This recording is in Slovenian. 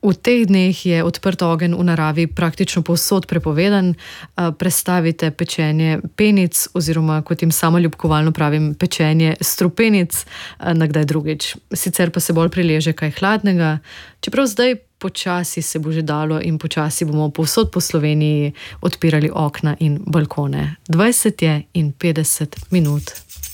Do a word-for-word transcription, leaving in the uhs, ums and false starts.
V teh dneh je odprt ogenj v naravi praktično povsod prepovedan. Prestavite pečenje penic oziroma, kot jim sama ljubkovalno pravim, pečenje strupenic na kdaj drugič. Sicer pa se bolj prileže kaj hladnega, čeprav zdaj počasi se bo že dalo in počasi bomo povsod po Sloveniji odpirali okna in balkone. dvajset je in petdeset minut.